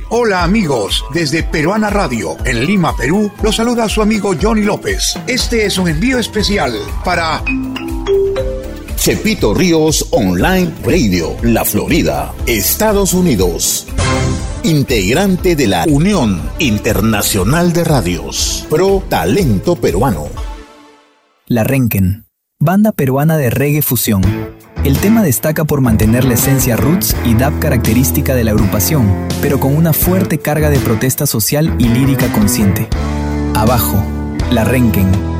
Hola amigos, desde Peruana Radio, en Lima, Perú, los saluda su amigo Johnny López. Este es un envío especial para Chepito Ríos Online Radio, La Florida, Estados Unidos. Integrante de la Unión Internacional de Radios, Pro Talento Peruano. La Renken, banda peruana de reggae fusión. El tema destaca por mantener la esencia roots y dub característica de la agrupación, pero con una fuerte carga de protesta social y lírica consciente. Abajo, La Renken.